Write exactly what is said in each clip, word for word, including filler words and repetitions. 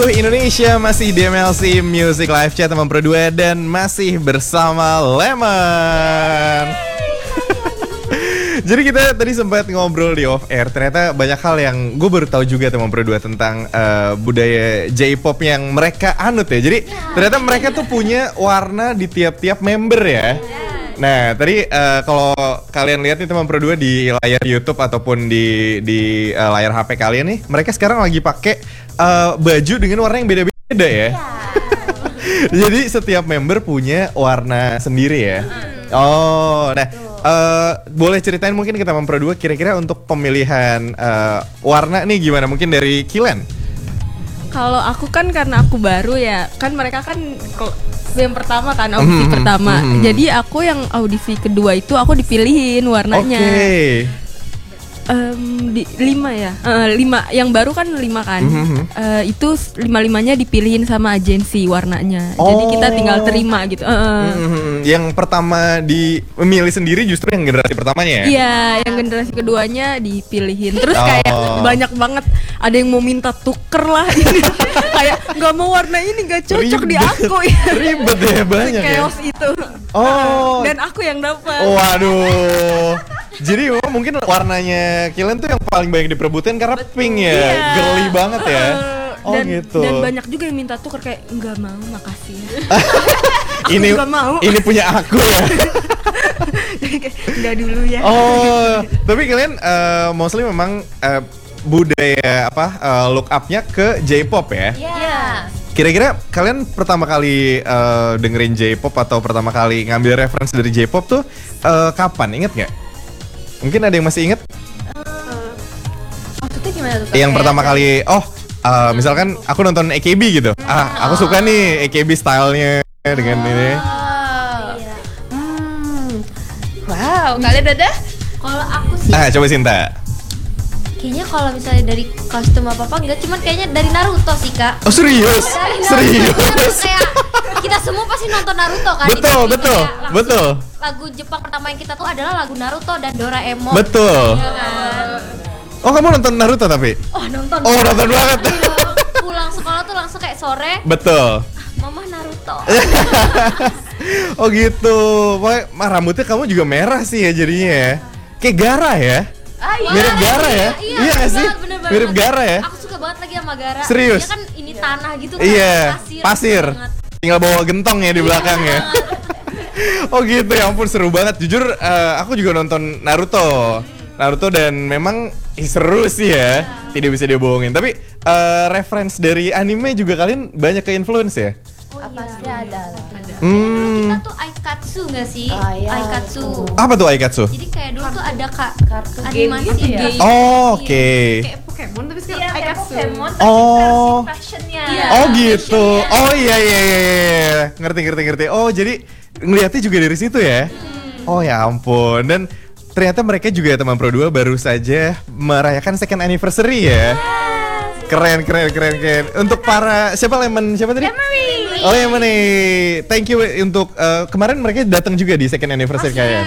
Indonesia masih di M L C Music Live Chat teman berdua dan masih bersama Lemon. Jadi kita tadi sempat ngobrol di off air. Ternyata banyak hal yang gue baru tahu juga teman berdua tentang uh, budaya J-pop yang mereka anut ya. Jadi ternyata mereka tuh punya warna di tiap-tiap member ya. Nah, tadi uh, kalau kalian lihat nih teman berdua di layar YouTube ataupun di di uh, layar H P kalian nih, mereka sekarang lagi pakai uh, baju dengan warna yang beda-beda ya. Jadi setiap member punya warna sendiri ya. Oh, nah uh, boleh ceritain mungkin ke teman berdua kira-kira untuk pemilihan uh, warna nih gimana? Mungkin dari Kilen. Kalau aku kan karena aku baru ya, kan mereka kan yang pertama kan audisi mm, pertama. Mm. Jadi aku yang audisi kedua itu aku dipilihin warnanya. Oke. Okay. Um, di lima ya, uh, lima yang baru kan lima kan. Mm-hmm. Uh, itu lima limanya dipilihin sama agensi warnanya. Oh. Jadi kita tinggal terima gitu. Uh. Mm-hmm. Yang pertama dimilih sendiri justru yang generasi pertamanya ya? Iya, yang generasi keduanya dipilihin. Terus oh. kayak banyak banget. Ada yang mau minta tuker lah ini. Kayak nggak mau warna ini nggak cocok ribet, di aku ya. Ribet ya banyak ya. Chaos itu. Oh. Dan aku yang dapat. Waduh. Jadi oh, mungkin warnanya Kilen tuh yang paling banyak diperebutin karena betul, pink ya, iya. Girly banget ya. Uh, oh dan, gitu. Dan banyak juga yang minta tuker kayak nggak mau, makasih. ini nggak mau. Ini punya aku ya. Nggak dulu ya. Oh, tapi kalian uh, mostly memang uh, budaya apa uh, look up-nya ke J-pop ya? Iya. Yeah. Kira-kira kalian pertama kali uh, dengerin J-pop atau pertama kali ngambil referensi dari J-pop tuh uh, kapan? Ingat nggak? Mungkin ada yang masih inget? Uh, maksudnya gimana tuh? Yang pertama kali, oh uh, misalkan aku nonton A K B gitu. Ah, aku suka nih A K B stylenya dengan oh, ini. Iya. Hmm. Wow, kalian ada? Kalau aku sih. Ah, coba Sinta. Kayaknya kalau misalnya dari kostum apa-apa enggak, cuman kayaknya dari Naruto sih, Kak. Oh, serius? Serius? Kayak kita semua pasti nonton Naruto kan? Betul, betul, betul. Lagu Jepang pertama yang kita tuh adalah lagu Naruto dan Doraemon. Betul. Ya kan? Oh, kamu nonton Naruto tapi? Oh, nonton. Oh, nonton banget. Pulang sekolah tuh langsung kayak sore. Betul. Mama Naruto. Oh gitu. Wah, rambutnya kamu juga merah sih ya jadinya ya. Kayak Gara ya? Ah, iya. Mirip Gara ya? Iya, iya gak sih? Bener banget. Mirip Gara ya? Aku suka banget lagi sama Gara. Serius? Dia kan ini tanah gitu kan. Iya, pasir. pasir. Tinggal bawa gentong ya di belakang ya. Oh gitu, ya ampun seru banget. Jujur uh, aku juga nonton Naruto. Naruto dan memang eh, seru sih ya. Tidak bisa dibohongin. Tapi uh, reference dari anime juga kalian banyak ke influence ya? Oh, apa sih iya. ada lah. Hmm. Kita tuh Aikatsu nggak sih? Oh, iya. Aikatsu. Apa tuh Aikatsu? Jadi kayak dulu tuh ada kak kartu animasi game gitu ya? game. Oh, oke. Okay. Kayak Pokemon tapi sekarang Iya, kayak Aikatsu. Pokemon tapi Oh. versi fashionnya. Iya. Oh gitu. Oh iya iya iya iya. Ngerti ngerti ngerti. Oh jadi ngeliatnya juga dari situ ya? Hmm. Oh ya ampun. Dan ternyata mereka juga teman Pro dua baru saja merayakan second anniversary ya. Keren keren keren keren. Untuk para siapa Lemon siapa tadi? Emery. Oh Emery. Thank you untuk uh, kemarin mereka datang juga di second anniversary kalian.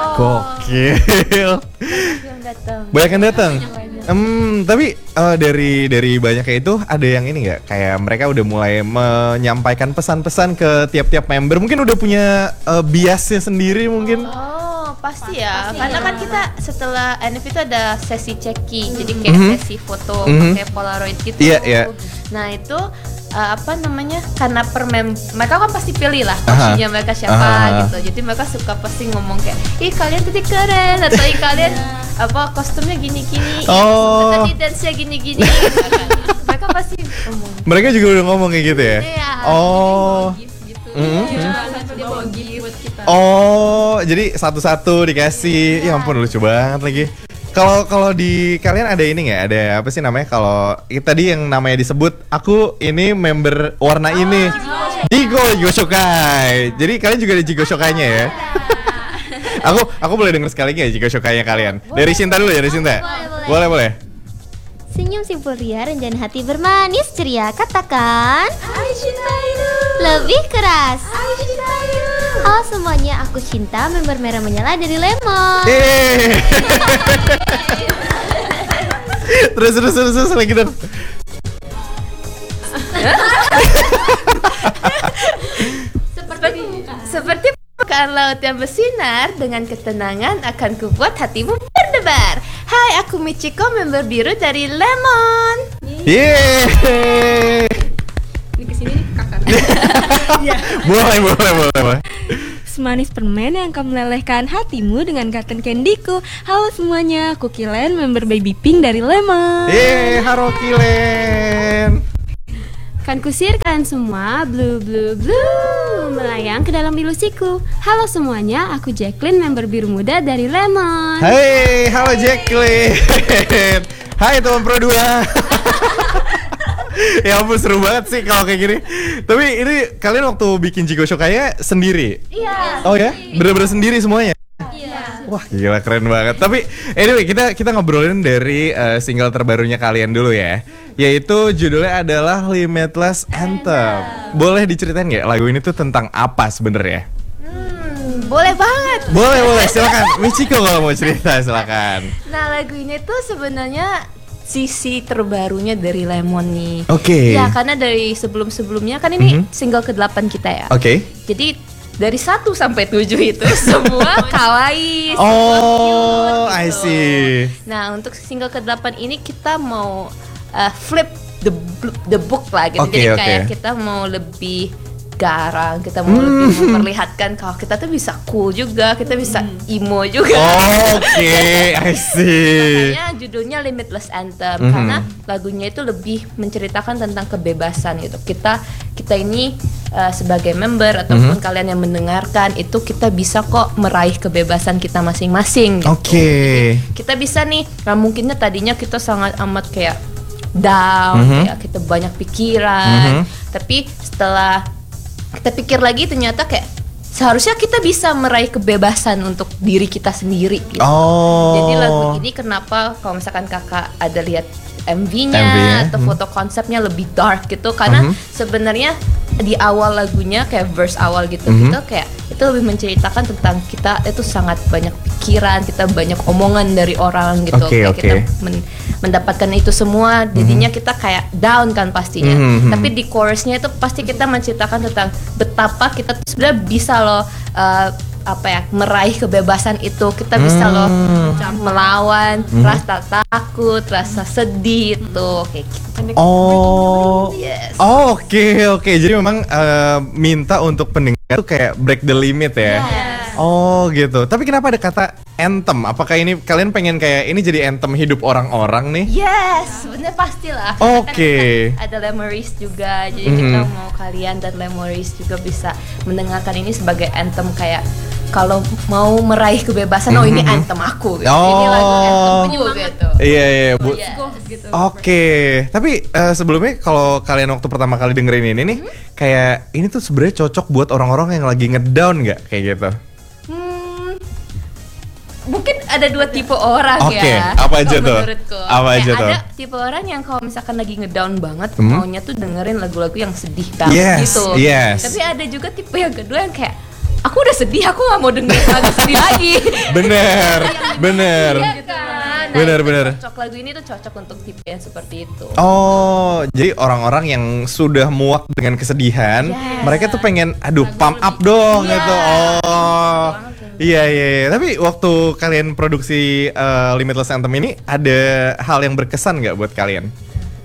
Gokil. Banyak yang datang. Hmm, tapi uh, dari dari banyaknya itu ada yang ini nggak? Kayak mereka udah mulai menyampaikan pesan-pesan ke tiap-tiap member. Mungkin udah punya uh, biasnya sendiri mungkin. Oh, pasti ya. Pasti Karena ya. kan kita setelah N F itu ada sesi ceki. Mm. Jadi kayak Mm-hmm. sesi foto Mm-hmm. pakai Polaroid gitu. Iya, iya. Nah, itu uh, apa namanya? Karena per mem mereka kan pasti pilih lah Aha. kostumnya mereka siapa Aha. gitu. Jadi mereka suka pasti ngomong kayak, "Ih, kalian tadi keren." Atau "Ih, kalian apa kostumnya gini-gini." Oh. Tadi dance-nya gini-gini. Gitu kan. Mereka pasti ngomong. Mereka juga udah ngomong kayak gitu ya? Iya. Oh. Gitu. Mm-hmm. Iya, dia bawa gift buat kita. Oh, jadi satu-satu dikasih. Ya ampun lucu banget lagi. Kalau kalau di kalian ada ini nggak? Ada apa sih namanya? Kalau tadi yang namanya disebut, aku ini member warna ini. Jigo Jigo Shokai. Jadi kalian juga ada Jigo Shokainya ya? aku aku boleh denger sekali nggak Jigo Shokainya kalian? Dari Sinta dulu ya, dari Sinta. Boleh, Boleh boleh. Senyum simpul ria, rencana hati bermanis ceria. Katakan lebih keras. Halo semuanya, aku Cinta, member merah menyala dari Lemon. Eh. terus terus terus terus lagi dong. bagaikan laut yang bersinar, dengan ketenangan akan kubuat hatimu berdebar. Hai, aku Michiko, member biru dari Lemon. Yeay. Ini kesini nih kakak. Boleh, boleh, boleh, boleh. Semanis permen yang akan melelehkan hatimu dengan cotton candyku. Halo semuanya, aku Kilen, member Baby Pink dari Lemon. Yeay, halo Kilen. Kan kusir kalian semua, blue blue blue, melayang ke dalam ilusiku. Halo semuanya, aku Jacqueline, member biru muda dari Lemon. Hai, halo Jacqueline. Hai teman Pro dua. Ya ampun, seru banget sih kalau kayak gini. Tapi ini kalian waktu bikin Jigo Show kayak sendiri? Iya. Oh ya? Bener-bener sendiri semuanya? Iya. Wah gila, keren banget. Tapi anyway, kita kita ngobrolin dari uh, single terbarunya kalian dulu ya, yaitu judulnya adalah Limitless Anthem. Boleh diceritain nggak lagu ini tuh tentang apa sebenarnya? Hmm, boleh banget. Boleh, boleh, silakan Michiko kalau mau cerita, silakan. Nah, lagu ini tuh sebenarnya sisi terbarunya dari Lemon nih. Oke. Ya, karena dari sebelum-sebelumnya kan ini Mhm. single kedelapan kita ya. Oke. Jadi dari satu sampai tujuh itu semua kawaii. semua Oh, cute I gitu. see. Nah, untuk single kedelapan ini kita mau uh, flip the bl- the book lah gitu. Oke, Jadi oke. kayak kita mau lebih garang, kita mau Hmm. lebih memperlihatkan kalau kita tuh bisa cool juga, kita bisa emo juga. Oke, I see. Makanya judulnya Limitless Anthem Mhm. karena lagunya itu lebih menceritakan tentang kebebasan gitu. Kita kita ini uh, sebagai member ataupun Mhm. kalian yang mendengarkan itu kita bisa kok meraih kebebasan kita masing-masing gitu. Oke. Jadi, kita bisa nih, nah mungkinnya tadinya kita sangat amat kayak down, Mhm. kayak kita banyak pikiran, Mhm. tapi setelah kita pikir lagi ternyata kayak seharusnya kita bisa meraih kebebasan untuk diri kita sendiri gitu. Oh. Jadi lagu ini kenapa kalau misalkan kakak ada lihat M V-nya M V-nya, atau hmm. foto konsepnya lebih dark gitu karena Mhm. sebenarnya di awal lagunya kayak verse awal gitu Mhm. gitu kayak itu lebih menceritakan tentang kita itu sangat banyak pikiran, kita banyak omongan dari orang gitu. Oke, Kayak oke. kita men- mendapatkan itu semua, jadinya kita kayak down kan pastinya. Mhm. Tapi di chorusnya itu pasti kita menceritakan tentang betapa kita tuh sebenarnya bisa loh uh, apa ya meraih kebebasan itu, kita bisa loh melawan rasa takut, rasa sedih itu kayak gitu. Oh. Yes. Oh, oke, oke. Jadi memang eh, minta untuk pendengar tuh kayak break the limit ya. Yes. Oh, gitu. Tapi kenapa ada kata anthem? Apakah ini kalian pengen kayak ini jadi anthem hidup orang-orang nih? Yes, sebenarnya pastilah. Oke. Kan ada Lemories juga, jadi Mhm. kita mau kalian dan Lemories juga bisa mendengarkan ini sebagai anthem kayak kalau mau meraih kebebasan, oh ini Mhm. anthem aku. Gitu. Oh. Ini lagu anthemku gitu. Iya, iya, Bu. Yes. Oke, tapi eh, sebelumnya kalau kalian waktu pertama kali dengerin ini nih, kayak ini tuh sebenarnya cocok buat orang-orang yang lagi ngedown nggak kayak gitu? Hmm, mungkin ada dua tipe orang Oke, ya. apa aja kalau tuh? menurutku. Apa Kayak aja tuh? Ada tipe orang yang kalau misalkan lagi ngedown banget, Hmm. maunya tuh dengerin lagu-lagu yang sedih banget Yes, gitu. yes. Tapi ada juga tipe yang kedua yang kayak aku udah sedih, aku gak mau dengerin lagu sedih lagi. Bener, bener. Iya kan? Nah, Bener, itu bener. Cocok, lagu ini tuh cocok untuk tipe yang seperti itu. Oh, jadi orang-orang yang sudah muak dengan kesedihan, Yes. mereka tuh pengen, aduh, pump up dong Iya. gitu. Oh, Banget. iya, iya, iya. Tapi waktu kalian produksi eh, Limitless Anthem ini, ada hal yang berkesan nggak buat kalian?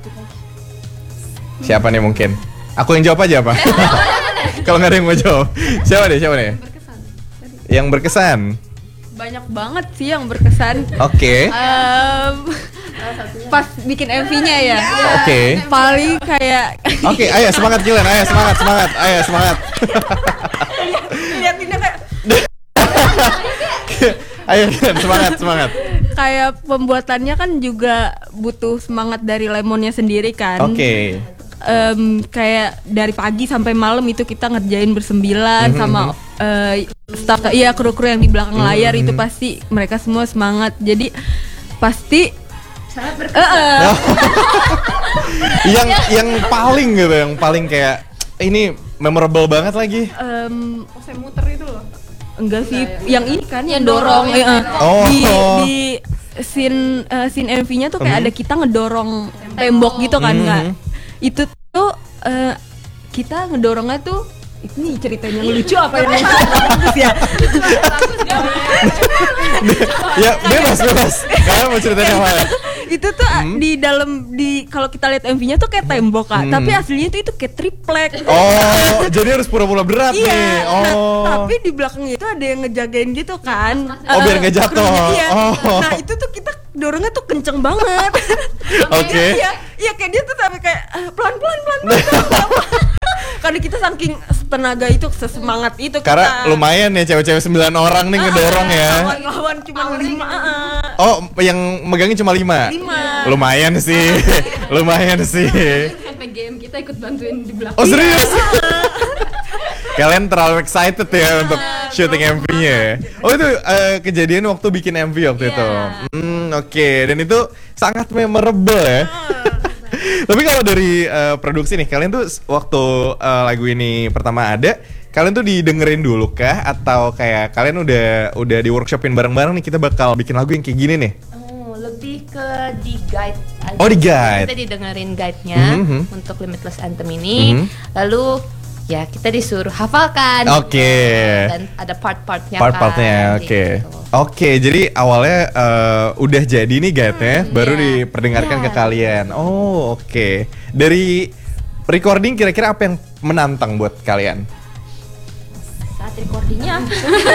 Siapa nih mungkin? Aku yang jawab aja apa? Kalau nggak ada yang mau jawab, siapa deh, siapa deh? Yang berkesan. Banyak banget sih yang berkesan. Oke. Em, pas bikin M V-nya ya. Oke. Paling kayak Oke, ayo semangat Kilen, ayo semangat, semangat, ayo semangat. liatinnya kayak Ayo Kilen, semangat, semangat. kayak pembuatannya kan juga butuh semangat dari Lemonnya sendiri kan. Oke. Em, kayak dari pagi sampai malam itu kita ngerjain bersembilan Mhm. sama eh, staff, iya kru-kru yang di belakang layar Mhm. itu pasti mereka semua semangat. Jadi pasti Sangat eh, eh, yang yang paling gitu, yang paling kayak ini memorable banget lagi. em, saya muter itu loh. Enggak sih, yang ini kan yang, Yang dorong, dorong, eh, yang eh. Oh. di di scene eh, scene M V-nya tuh kayak Mhm. ada kita ngedorong tembok gitu kan, Mhm. nggak? Itu tuh eh, kita ngedorongnya tuh ini ceritanya yang lucu apa yang bagus ya? Ya bebas bebas. Kalian mau ceritain yang mana? Itu tuh hmm? di dalam di kalau kita lihat M V-nya tuh kayak tembok Kak, hmm. tapi aslinya itu itu kayak triplek. Oh, jadi harus pura-pura berat iya, nih. Oh. Nah, tapi di belakangnya itu ada yang ngejagain gitu kan. Oh, uh, biar nggak jatuh. Iya. Oh. Nah, itu tuh kita dorongnya tuh kenceng banget. Oke. Okay. Iya, iya kayak dia tuh sampai kayak uh, pelan-pelan pelan-pelan. Karena kita saking tenaga itu, sesemangat itu kita. Karena lumayan ya cewek-cewek sembilan orang nih ngedorong ya. Lawan-lawan cuma lima. Oh, yang megangin cuma lima? Lima. Lumayan sih. Lumayan sih. Sampai game kita ikut bantuin di belakang. Oh serius? Kalian terlalu excited ya untuk syuting M V-nya ya? Oh itu uh, kejadian waktu bikin M V waktu itu? Hmm oke, okay. Dan itu sangat memorable ya? Tapi kalau dari uh, produksi nih, kalian tuh waktu uh, lagu ini pertama ada, kalian tuh didengerin dulu kah? Atau kayak kalian udah udah di workshopin bareng-bareng nih, kita bakal bikin lagu yang kayak gini nih? Oh, lebih ke di guide aja. Oh di guide? Kita didengerin guide-nya mm-hmm. untuk Limitless Anthem ini. Mm-hmm. Lalu ya kita disuruh hafalkan. Oke. Okay. Dan ada part-partnya. Part-partnya, oke. Okay. Gitu. Oke, okay, jadi awalnya uh, udah jadi nih guide-nya, hmm, baru yeah. diperdengarkan yeah. ke kalian. Oh, oke. Okay. Dari recording kira-kira apa yang menantang buat kalian? Saat recordingnya.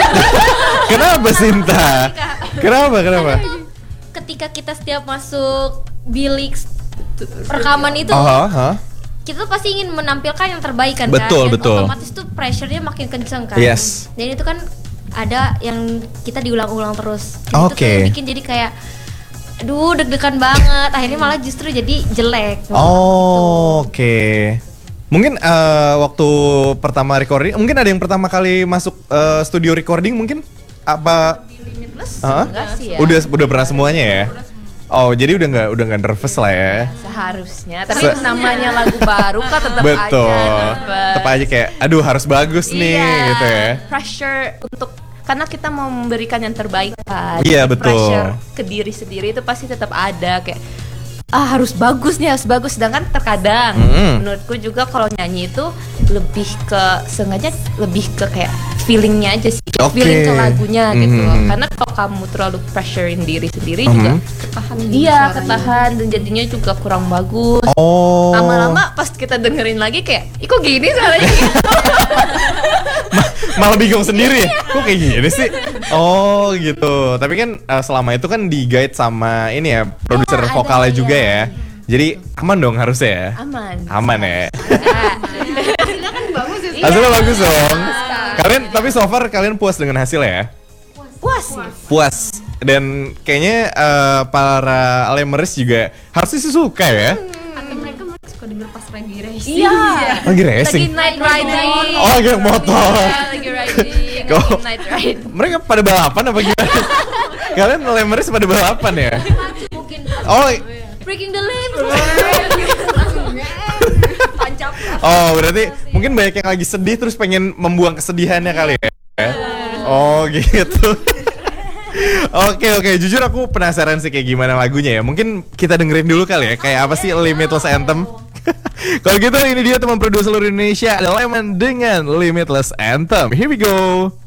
Kenapa Sinta? Kenapa? Kenapa? Ketika kita setiap masuk bilik rekaman itu, uh-huh, huh? kita tuh pasti ingin menampilkan yang terbaik kan? Betul, kan? betul. Otomatis tuh pressure-nya makin kenceng kan? Yes. Dan itu kan ada yang kita diulang-ulang terus. Oke. Okay. Itu bikin jadi kayak, aduh deg-degan banget. Akhirnya malah justru jadi jelek. Oh, oke. Okay. Mungkin uh, waktu pertama recording, mungkin ada yang pertama kali masuk uh, studio recording mungkin apa? Limitless? Uh-huh. Enggak sih ya. Udah udah pernah semuanya ya. Oh, jadi udah nggak udah nggak nervous lah ya. Seharusnya, tapi Se- namanya lagu baru kan tetap Betul. aja. Tetap aja kayak, aduh harus bagus nih iya, gitu ya. Pressure untuk karena kita mau memberikan yang terbaik kan. Iya betul. Pressure ke diri sendiri itu pasti tetap ada kayak ah harus bagus nih harus bagus. Sedangkan terkadang mm. menurutku juga kalau nyanyi itu lebih ke sengaja lebih ke kayak feelingnya aja sih, okay. feeling ke lagunya mm-hmm. gitu loh. Karena kalau kamu terlalu pressurein diri sendiri mm-hmm. juga ketahan. Iya ketahan dan jadinya juga kurang bagus. Oh. Lama-lama pas kita dengerin lagi kayak, ih kok gini suaranya gitu. Malah bingung sendiri ya, kok kayak gini sih? Oh gitu. Tapi kan uh, selama itu kan di guide sama ini ya produser ya, vokalnya ada, juga ya. Jadi aman dong harusnya ya. Aman. Aman ya. Hasilnya kan bagus ya. Hasilnya bagus dong. Kalian tapi so far kalian puas dengan hasilnya ya? Puas. Puas. Dan kayaknya uh, para lemers juga harusnya sih suka ya. Atau mereka suka denger pas lagi racing. Iya. Lagi racing. Lagi night riding. Oh, lagi motor. Iya, lagi riding. Lagi night ride. Mereka pada balapan apa gimana? Kalian lemers pada balapan ya? Mungkin. Oh, breaking the limit. Oh, berarti mungkin banyak yang lagi sedih terus pengen membuang kesedihannya kali ya? Oh, gitu. Oke oke, jujur aku penasaran sih kayak gimana lagunya ya. Mungkin kita dengerin dulu kali ya, kayak apa sih Limitless Anthem. Kalau gitu ini dia teman produser seluruh Indonesia, ada Lemon dengan Limitless Anthem. Here we go.